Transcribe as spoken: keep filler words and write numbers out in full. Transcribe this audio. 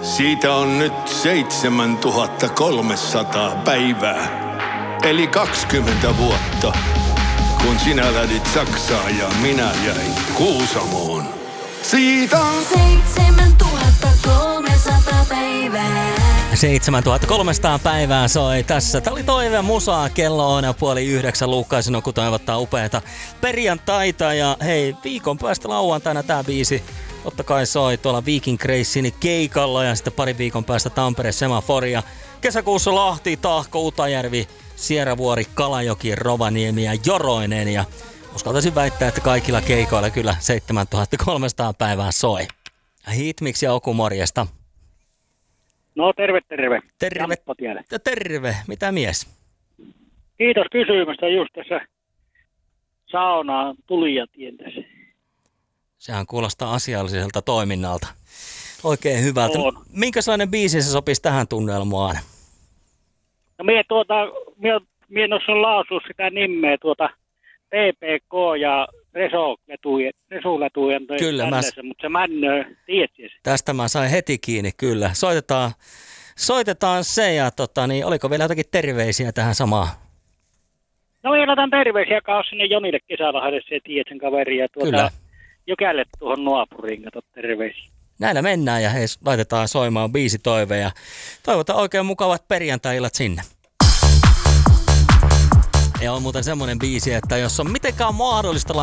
Siitä on nyt seitsemäntuhattakolmesataa päivää, eli kaksikymmentä vuotta, kun sinä lähdit Saksaan ja minä jäin Kuusamoon. Siitä on seitsemäntuhattakolmesataa päivää. seitsemäntuhattakolmesataa päivää soi tässä. Tää oli Toive Musaa. Kello on puoli yhdeksän. Luukkaisen kun toivottaa upeata perjantaita. Ja hei, viikon päästä lauantaina tää biisi totta kai soi tuolla Viking Gracin keikalla ja sitten pari viikon päästä Tampere Semaforia. Kesäkuussa Lahti, Tahko, Utajärvi, Sieravuori, Kalajoki, Rovaniemi ja Joroinen. Ja uskaltaisin väittää, että kaikilla keikoilla kyllä seitsemäntuhattakolmesataa päivää soi. Hitmix ja Oku, morjesta. No terve, terve. Terve. Terve. Terve. Mitä mies? Kiitos kysymästä just tässä saunaan tulijatien tässä. Sehän kuulostaa asialliselta toiminnalta. Oikein hyvältä. On. Minkälainen biisi se sopisi tähän tunnelmaan? No mie tuota, mie, mie en osaa lausua sitä nimeä tuota T P K ja Resoletujen, Resoletujen Kyllä, mä... mutta se männöö, tiedätkö se? Tästä mä sain heti kiinni, kyllä. Soitetaan, soitetaan se ja tota, niin, oliko vielä jotakin terveisiä tähän samaan? No vielä otan terveisiä kanssa sinne Jonille Kesälahdelle, se tiedät sen kaveria. Tuota, Kyllä. Jokälle tuohon naapuriin, kato terveisiä. Näillä mennään ja hei, laitetaan soimaan biisitoive ja toivotaan oikein mukavat perjantai-illat sinne. Ja on muuten semmonen biisi, että jos on mitenkään mahdollista